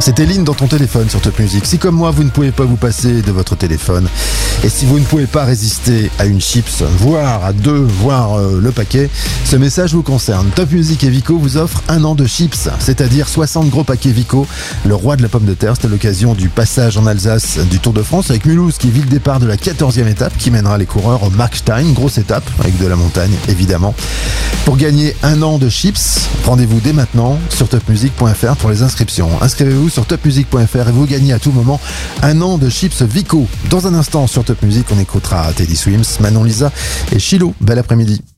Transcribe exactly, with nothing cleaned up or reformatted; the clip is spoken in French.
C'était Lynn dans ton téléphone sur Top Music. Si comme moi vous ne pouvez pas vous passer de votre téléphone et si vous ne pouvez pas résister à une chips, voire à deux, voire euh, le paquet, ce message vous concerne. Top Music et Vico vous offrent un an de chips, c'est-à-dire soixante gros paquets Vico, le roi de la pomme de terre. C'est à l'occasion du passage en Alsace du Tour de France avec Mulhouse qui vit le départ de la quatorzième étape qui mènera les coureurs au Markstein, grosse étape avec de la montagne évidemment. Pour gagner un an de chips, rendez-vous dès maintenant sur top music point f r pour les inscriptions. Inscrivez-vous sur top music point f r et vous gagnez à tout moment un an de chips Vico. Dans un instant sur Top Music, on écoutera Teddy Swims, Manon Lisa et Chilo. Bel après-midi.